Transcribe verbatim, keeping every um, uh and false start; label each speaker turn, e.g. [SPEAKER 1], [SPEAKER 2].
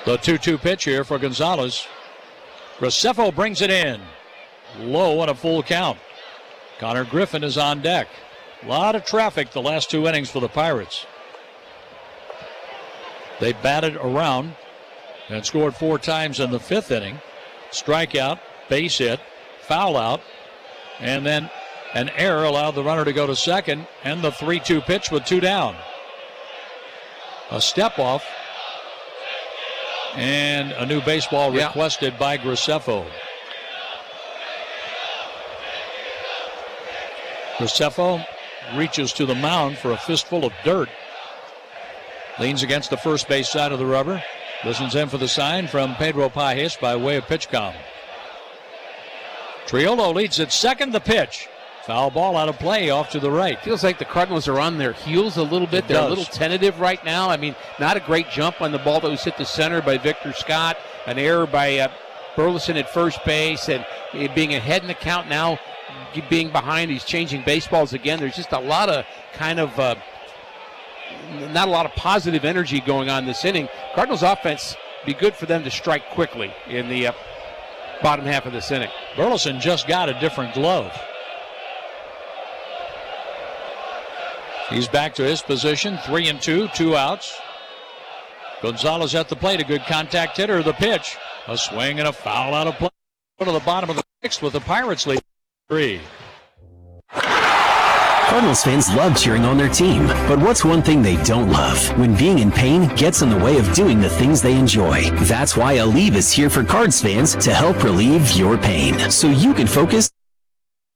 [SPEAKER 1] The two two pitch here for Gonzalez. Graceffo brings it in. Low on a full count. Connor Griffin is on deck. A lot of traffic the last two innings for the Pirates. They batted around and scored four times in the fifth inning. Strikeout, base hit, foul out, and then an error allowed the runner to go to second, and the three two pitch with two down. A step off, and a new baseball
[SPEAKER 2] yeah.
[SPEAKER 1] requested by Graceffo. Graceffo reaches to the mound for a fistful of dirt. Leans against the first base side of the rubber. Listens in for the sign from Pedro Pajes by way of pitch count. Triolo leads at second. The pitch. Foul ball out of play off to the right.
[SPEAKER 2] Feels like the Cardinals are on their heels a little bit.
[SPEAKER 1] It
[SPEAKER 2] They're
[SPEAKER 1] does.
[SPEAKER 2] a little tentative right now. I mean, not a great jump on the ball that was hit to center by Victor Scott. An error by uh, Burleson at first base, and uh, being ahead in the count now, being behind, he's changing baseballs again. There's just a lot of kind of, uh, not a lot of positive energy going on this inning. Cardinals offense, be good for them to strike quickly in the uh, bottom half of this inning.
[SPEAKER 1] Burleson just got a different glove. He's back to his position, three and two, two outs. Gonzalez at the plate, a good contact hitter. The pitch, a swing and a foul out of play. Go to the bottom of the sixth with the Pirates lead three.
[SPEAKER 3] Cardinals fans love cheering on their team, but what's one thing they don't love? When being in pain gets in the way of doing the things they enjoy. That's why Aleve is here for Cards fans to help relieve your pain, so you can focus